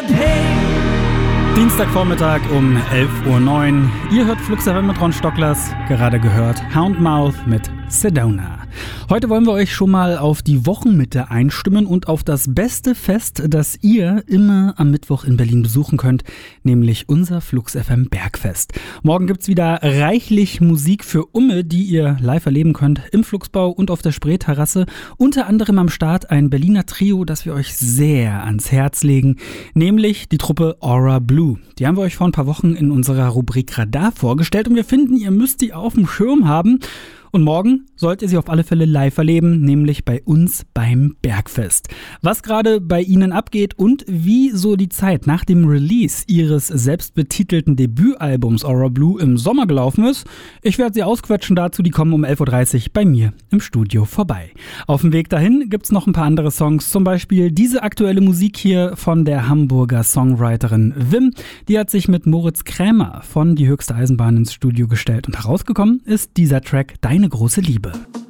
Dienstagvormittag um 11:09 Uhr. Ihr hört Flux FM mit Ron Stocklers, gerade gehört Houndmouth mit Sedona. Heute wollen wir euch schon mal auf die Wochenmitte einstimmen und auf das beste Fest, das ihr immer am Mittwoch in Berlin besuchen könnt, nämlich unser Flux FM Bergfest. Morgen gibt's wieder reichlich Musik für Umme, die ihr live erleben könnt im Fluxbau und auf der Spreeterrasse. Unter anderem am Start ein Berliner Trio, das wir euch sehr ans Herz legen, nämlich die Truppe Aura Blue. Die haben wir euch vor ein paar Wochen in unserer Rubrik Radar vorgestellt und wir finden, ihr müsst die auf dem Schirm haben. Und morgen sollt ihr sie auf alle Fälle live erleben, nämlich bei uns beim Bergfest. Was gerade bei ihnen abgeht und wie so die Zeit nach dem Release ihres selbstbetitelten Debütalbums Aura Blue im Sommer gelaufen ist, ich werde sie ausquetschen dazu, die kommen um 11:30 Uhr bei mir im Studio vorbei. Auf dem Weg dahin gibt's noch ein paar andere Songs, zum Beispiel diese aktuelle Musik hier von der Hamburger Songwriterin Wim. Die hat sich mit Moritz Krämer von Die höchste Eisenbahn ins Studio gestellt und herausgekommen ist dieser Track Deine große Liebe.